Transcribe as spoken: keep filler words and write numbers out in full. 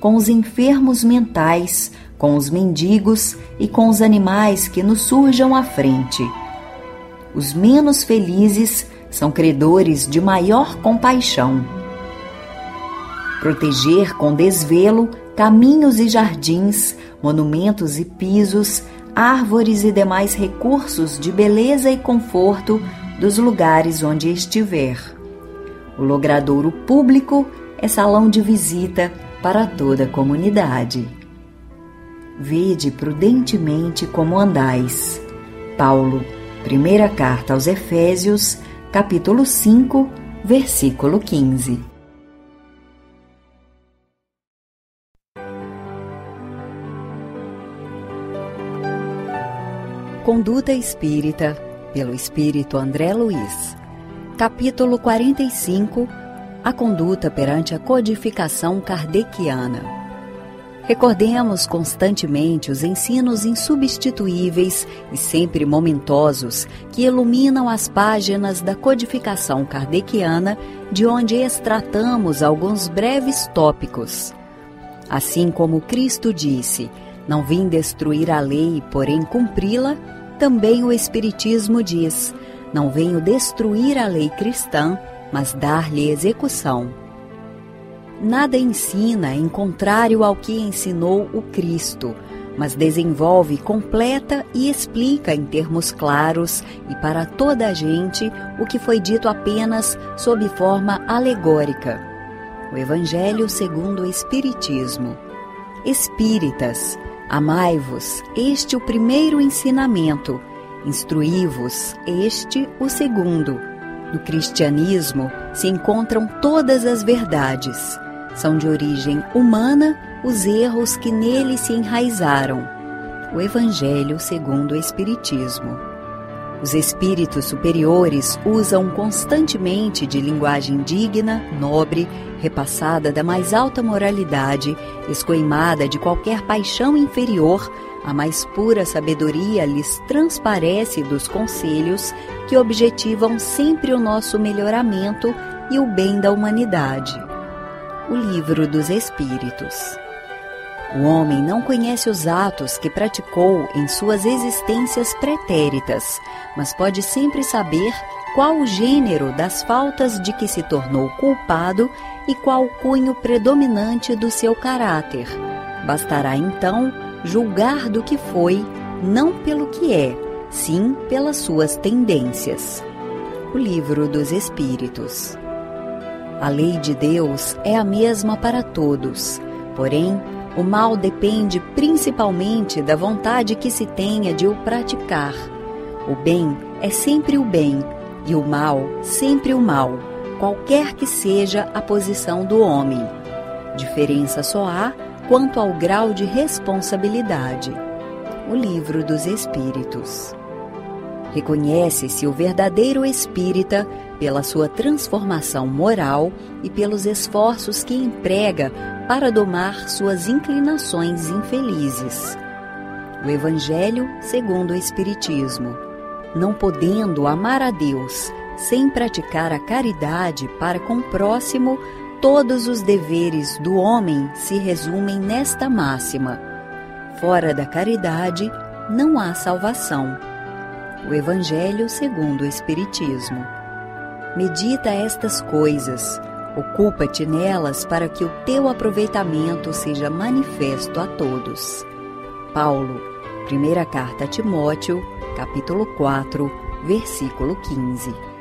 com os enfermos mentais, com os mendigos e com os animais que nos surjam à frente. Os menos felizes são credores de maior compaixão. Proteger com desvelo caminhos e jardins, monumentos e pisos, árvores e demais recursos de beleza e conforto dos lugares onde estiver. O logradouro público é salão de visita para toda a comunidade. Vede prudentemente como andais. Paulo, primeira carta aos Efésios, capítulo cinco, versículo quinze. Conduta Espírita, pelo Espírito André Luiz. Capítulo quarenta e cinco. A conduta perante a codificação kardeciana. Recordemos constantemente os ensinos insubstituíveis e sempre momentosos que iluminam as páginas da codificação kardeciana, de onde extratamos alguns breves tópicos. Assim como Cristo disse: "Não vim destruir a lei, porém cumpri-la", também o Espiritismo diz: "Não venho destruir a lei cristã, mas dar-lhe execução". Nada ensina em contrário ao que ensinou o Cristo, mas desenvolve, completa e explica em termos claros e para toda a gente o que foi dito apenas sob forma alegórica. O Evangelho segundo o Espiritismo. Espíritas, amai-vos, este o primeiro ensinamento, instruí-vos, este o segundo. No cristianismo se encontram todas as verdades. São de origem humana os erros que nele se enraizaram. O Evangelho segundo o Espiritismo. Os espíritos superiores usam constantemente de linguagem digna, nobre, repassada da mais alta moralidade, escoimada de qualquer paixão inferior. A mais pura sabedoria lhes transparece dos conselhos que objetivam sempre o nosso melhoramento e o bem da humanidade. O Livro dos Espíritos. O homem não conhece os atos que praticou em suas existências pretéritas, mas pode sempre saber qual o gênero das faltas de que se tornou culpado e qual o cunho predominante do seu caráter. Bastará então julgar do que foi, não pelo que é, sim pelas suas tendências. O Livro dos Espíritos. A lei de Deus é a mesma para todos, porém, o mal depende principalmente da vontade que se tenha de o praticar. O bem é sempre o bem, e o mal sempre o mal, qualquer que seja a posição do homem. Diferença só há quanto ao grau de responsabilidade. O Livro dos Espíritos. Reconhece-se o verdadeiro espírita pela sua transformação moral e pelos esforços que emprega para domar suas inclinações infelizes. O Evangelho segundo o Espiritismo. Não podendo amar a Deus sem praticar a caridade para com o próximo, todos os deveres do homem se resumem nesta máxima: fora da caridade não há salvação. O Evangelho segundo o Espiritismo. Medita estas coisas, ocupa-te nelas para que o teu aproveitamento seja manifesto a todos. Paulo, primeira carta a Timóteo, capítulo quatro, versículo quinze.